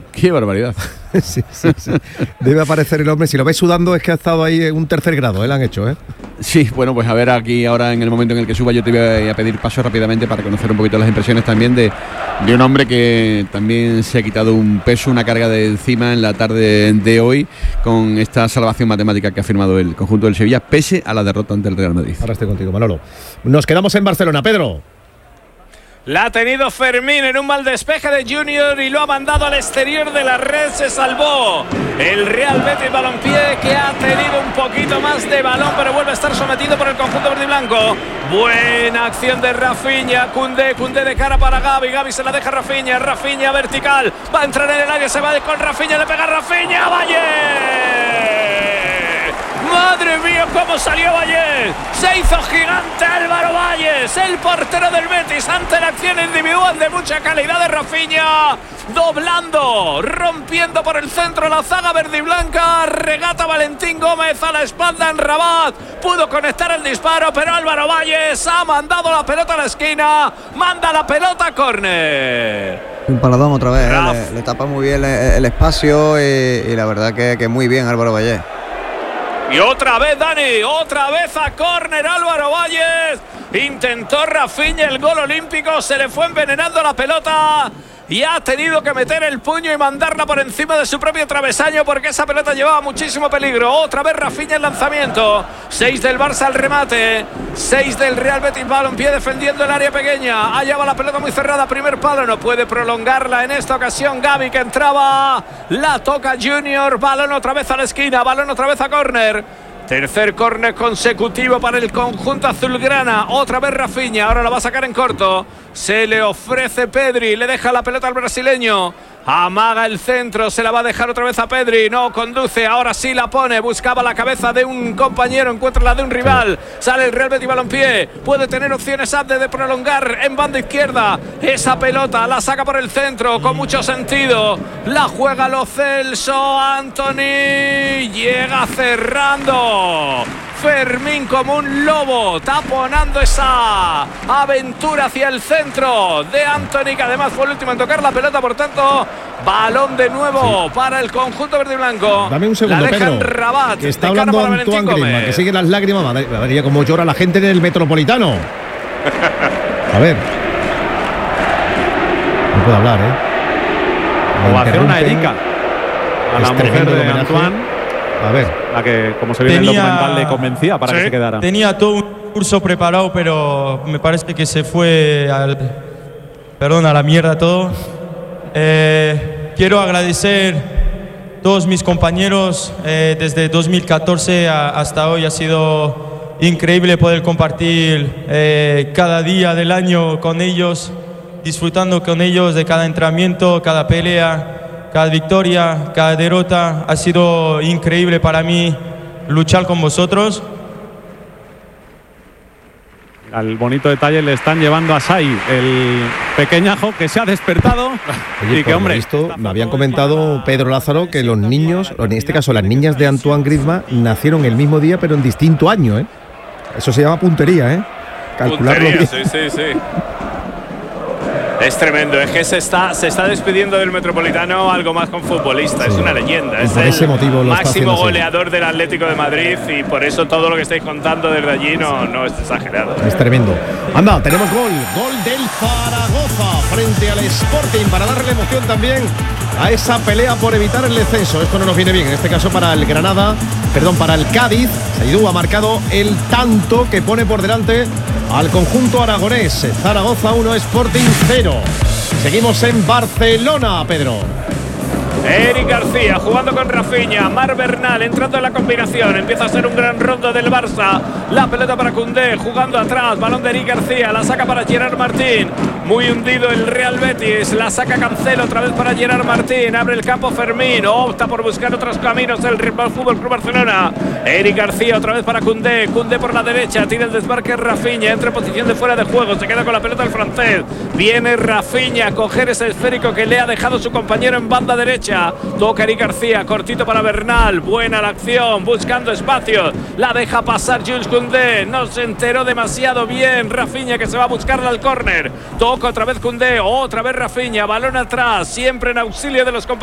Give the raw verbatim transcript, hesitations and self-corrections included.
¡Qué barbaridad! sí, sí, sí. Debe aparecer el hombre. Si lo ves sudando es que ha estado ahí en un tercer grado, ¿eh? Lo han hecho, ¿eh? Sí, bueno, pues a ver aquí ahora en el momento en el que suba yo te voy a pedir paso rápidamente para conocer un poquito las impresiones también de, de un hombre que también se ha quitado un peso, una carga de encima en la tarde de hoy con esta salvación matemática que ha firmado el conjunto del Sevilla pese a la derrota ante el Real Madrid. Ahora estoy contigo, Manolo. Nos quedamos en Barcelona, Pedro. La ha tenido Fermín en un mal despeje de Junior y lo ha mandado al exterior de la red. Se salvó el Real Betis Balompié, que ha tenido un poquito más de balón, pero vuelve a estar sometido por el conjunto verde y blanco. Buena acción de Rafinha. Koundé, Koundé de cara para Gavi. Gavi se la deja a Rafinha. Rafinha vertical. Va a entrar en el área, se va con Rafinha. Le pega Rafinha. ¡Valle! ¡Madre mía, cómo salió Valles! Se hizo gigante Álvaro Valles, el portero del Betis, ante la acción individual de mucha calidad de Rafinha. Doblando, rompiendo por el centro la zaga verde y blanca. Regata Valentín Gómez a la espalda en Rabat. Pudo conectar el disparo, pero Álvaro Valles ha mandado la pelota a la esquina. Manda la pelota a córner. Un paladón otra vez, ¿eh? le, le tapa muy bien el, el espacio y, y la verdad que, que muy bien Álvaro Valles. Y otra vez Dani, otra vez a córner Álvaro Valles. Intentó Rafinha el gol olímpico, se le fue envenenando la pelota y ha tenido que meter el puño y mandarla por encima de su propio travesaño porque esa pelota llevaba muchísimo peligro. Otra vez Rafinha el lanzamiento. seis del Barça al remate. seis del Real Betis Balompié defendiendo el área pequeña. Allá va la pelota muy cerrada. Primer palo. No puede prolongarla en esta ocasión. Gavi que entraba. La toca Junior. Balón otra vez a la esquina. Balón otra vez a córner. Tercer córner consecutivo para el conjunto azulgrana. Otra vez Rafinha, ahora la va a sacar en corto. Se le ofrece Pedri, le deja la pelota al brasileño. Amaga el centro, se la va a dejar otra vez a Pedri. No conduce, ahora sí la pone. Buscaba la cabeza de un compañero, encuentra la de un rival. Sale el Real Betis Balompié. Puede tener opciones Abde de prolongar en banda izquierda. Esa pelota la saca por el centro con mucho sentido. La juega Lo Celso. Anthony llega cerrando. Fermín como un lobo, taponando esa aventura hacia el centro de Anthony, que además fue el último en tocar la pelota, por tanto, balón de nuevo sí. para el conjunto verde y blanco. Dame un segundo, la deja Pedro, en Rabat, que está hablando Antoine Griezmann, que sigue las lágrimas. A ver cómo llora la gente en el Metropolitano. A ver. No puedo hablar, ¿eh? O va a hacer una dedica a la mujer de Antoine. A ver, la que, como se ve en el documental, le convencía para ¿sí? que se quedara. Tenía todo un curso preparado, pero me parece que se fue al, perdón, a la mierda todo. Eh, quiero agradecer a todos mis compañeros eh, desde dos mil catorce a, hasta hoy. Ha sido increíble poder compartir eh, cada día del año con ellos, disfrutando con ellos de cada entrenamiento, cada pelea, cada victoria, cada derrota. Ha sido increíble para mí luchar con vosotros. Al bonito detalle le están llevando a Sai, el pequeñajo que se ha despertado. Oye, y que, hombre, esto me habían comentado Pedro Lázaro que los niños, en este caso las niñas de Antoine Griezmann, nacieron el mismo día pero en distinto año, ¿eh? Eso se llama puntería, ¿eh? Calcularlo puntería, bien. sí, sí, sí. Es tremendo, es que se está, se está despidiendo del Metropolitano algo más con futbolista, sí. Es una leyenda, y es por el ese motivo lo máximo goleador del Atlético de Madrid y por eso todo lo que estáis contando desde allí no, no es exagerado. Es tremendo. Anda, tenemos gol, gol del Zaragoza frente al Sporting para darle emoción también a esa pelea por evitar el descenso. Esto no nos viene bien, en este caso para el Granada, perdón, para el Cádiz. Seydou ha marcado el tanto que pone por delante al conjunto aragonés. Zaragoza uno, Sporting cero. Seguimos en Barcelona, Pedro. Eric García jugando con Rafinha, Mar Bernal entrando en la combinación, empieza a ser un gran rondo del Barça, la pelota para Koundé, jugando atrás, balón de Eric García, la saca para Gerard Martín, muy hundido el Real Betis, la saca Cancelo otra vez para Gerard Martín, abre el campo Fermín, opta por buscar otros caminos el Fútbol Club Barcelona, Eric García otra vez para Koundé, Koundé por la derecha, tira el desmarque Rafinha, entra en posición de fuera de juego, se queda con la pelota el francés, viene Rafinha a coger ese esférico que le ha dejado su compañero en banda derecha. Toca Eric García, cortito para Bernal, buena la acción, buscando espacios, la deja pasar Jules Koundé, no se enteró demasiado bien Rafinha que se va a buscarla al córner, toca otra vez Koundé, otra vez Rafinha, balón atrás, siempre en auxilio de los compañeros.